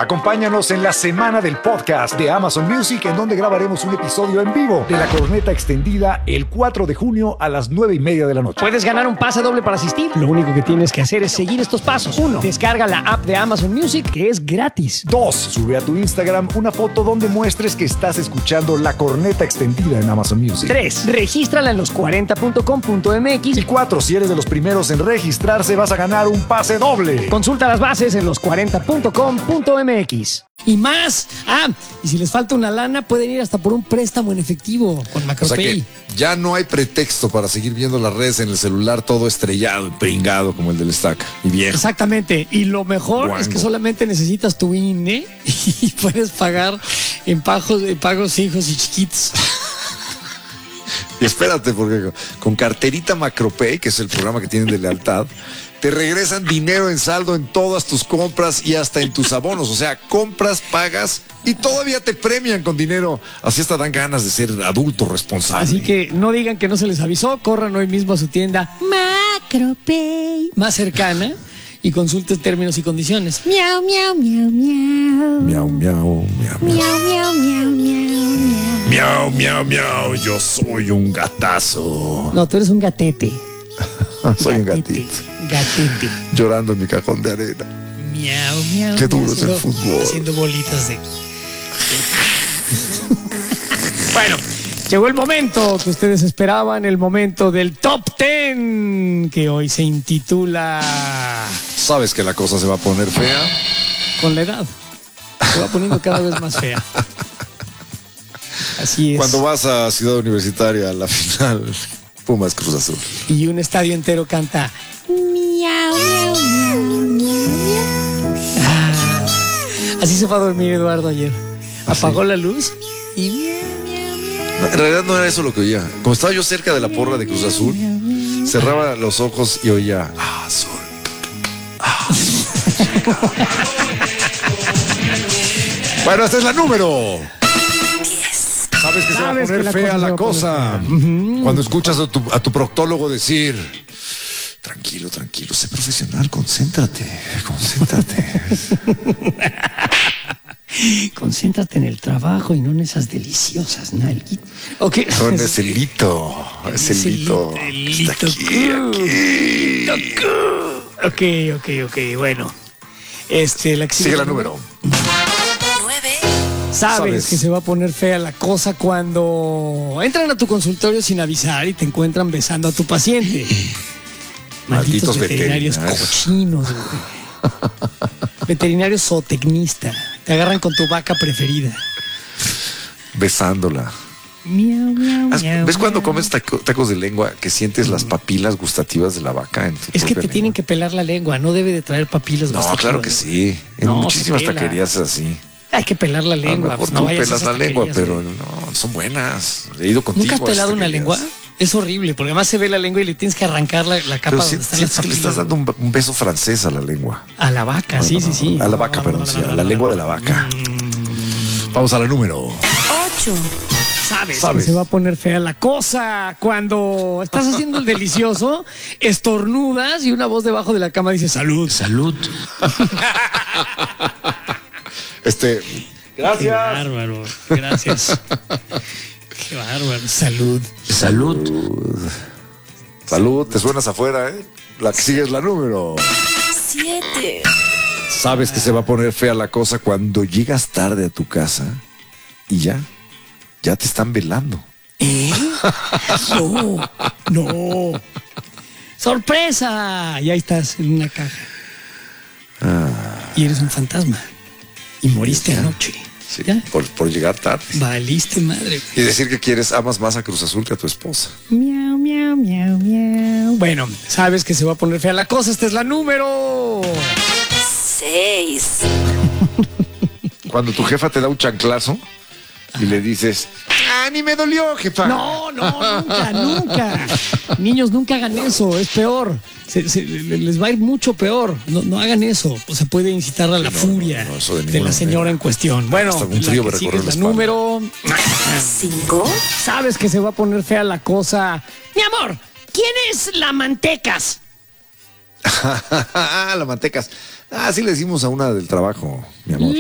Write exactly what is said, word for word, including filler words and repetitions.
Acompáñanos en la semana del podcast de Amazon Music, en donde grabaremos un episodio en vivo de La Corneta Extendida el cuatro de junio a las nueve y media de la noche. Puedes ganar un pase doble para asistir. Lo único que tienes que hacer es seguir estos pasos. Uno, descarga la app de Amazon Music, que es gratis. Dos, sube a tu Instagram una foto donde muestres que estás escuchando La Corneta Extendida en Amazon Music. Tres, regístrala en los cuarenta punto com punto m x. Y cuatro, si eres de los primeros en registrarse, vas a ganar un pase doble. Consulta las bases en los cuarenta punto com punto m x. Y más. Ah, y si les falta una lana, pueden ir hasta por un préstamo en efectivo con Macropay. O sea que ya no hay pretexto para seguir viendo las redes en el celular todo estrellado y pringado como el del Estaca y viejo. Exactamente. Y lo mejor Guango. es que solamente necesitas tu I N E y puedes pagar en pagos, en pagos hijos y chiquitos. Y espérate, porque con carterita Macropay, que es el programa que tienen de lealtad, te regresan dinero en saldo en todas tus compras y hasta en tus abonos. O sea, compras, pagas y todavía te premian con dinero. Así hasta dan ganas de ser adulto responsable. Así que no digan que no se les avisó. Corran hoy mismo a su tienda Macropay más cercana y consulten términos y condiciones. Miau, miau, miau, miau. Miau, miau, miau, miau, miau, miau, miau. Miau, miau, miau. Yo soy un gatazo. No, tú eres un gatete. Soy un gatito. Gatete. Llorando en mi cajón de arena. Miau, miau. Qué duro miau, es el fútbol. Haciendo bolitas de... Bueno, llegó el momento que ustedes esperaban, el momento del Top Ten, que hoy se intitula... ¿Sabes que la cosa se va a poner fea? Con la edad. Se va poniendo cada vez más fea. Así es. Cuando vas a Ciudad Universitaria a la final... Pumas Cruz Azul. Y un estadio entero canta miau, miau, miau, miau. Ah, así se fue a dormir Eduardo ayer. Apagó la luz y no, en realidad no era eso lo que oía. Como estaba yo cerca de la porra de Cruz Azul, cerraba los ojos y oía ah, azul. Ah, bueno, esta es la número. Sabes que Sabes se va a poner la fea cosa la cosa. Uh-huh. Cuando escuchas a tu, a tu proctólogo decir, tranquilo, tranquilo, sé profesional, concéntrate, concéntrate. Concéntrate en el trabajo y no en esas deliciosas nalguitas. Okay. No en ese lito, ese lito. El lito. Aquí, aquí. Ok, ok, ok, bueno. Este, la que sigue, sigue la número. ¿Sabes, ¿Sabes que se va a poner fea la cosa cuando entran a tu consultorio sin avisar y te encuentran besando a tu paciente? Malditos, Malditos veterinarios, veterinarios cochinos, güey. Veterinario zootecnista. Te agarran con tu vaca preferida. Besándola. Miau, miau, ¿Ves miau, cuando miau. comes taco, tacos de lengua que sientes las papilas gustativas de la vaca? En tu es que te lengua? tienen que pelar la lengua, no debe de traer papilas no, gustativas. No, claro que sí. En no, muchísimas taquerías es así. Hay que pelar la lengua. A lo mejor pues, no tú vayas pelas a la lengua, taquerías, pero güey. no, son buenas. He ido contigo. ¿Nunca has pelado una taquerías. lengua? Es horrible, porque además se ve la lengua y le tienes que arrancar la, la capa pero donde están sientes las que le estás dando un, un beso francés a la lengua. A la vaca, no, sí, no, sí, no, sí. A la vaca, no, perdón, no, no, sí, no, no, a la no, lengua no, de la vaca. Mm. Vamos a la número ocho. ¿Sabes? ¿Sabes? Se va a poner fea la cosa cuando estás haciendo el delicioso, estornudas y una voz debajo de la cama dice salud, salud. Este, gracias. Qué bárbaro, gracias. Qué bárbaro, salud. Salud. Salud, te suenas afuera, ¿eh? La que sigue es la número siete. Sabes que se va a poner fea la cosa cuando llegas tarde a tu casa y ya, ya te están velando. ¿Eh? No, no. ¡Sorpresa! Y ahí estás en una caja. Ah. Y eres un fantasma. Y moriste ya. anoche. Sí, por, por llegar tarde. Valiste madre. Y decir que quieres, amas más a Cruz Azul que a tu esposa. Miau, miau, miau, miau. Bueno, sabes que se va a poner fea la cosa. Esta es la número seis. Cuando tu jefa te da un chanclazo y le dices, ah, ni me dolió, jefa. No, no, nunca, nunca. Niños, nunca hagan eso, es peor. Se, se, les va a ir mucho peor. No, no hagan eso. O sea, puede incitar a la no, furia no, no, de, de la señora en cuestión. Bueno, un frío la que sigue es la número cinco. Sabes que se va a poner fea la cosa. Mi amor, ¿quién es la Mantecas? La Mantecas. Ah, sí le decimos a una del trabajo, mi amor.